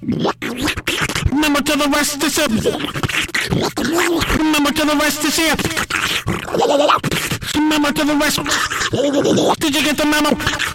Remember to the rest to sip. Remember to the rest to sip. Remember to the rest. Did you get the memo?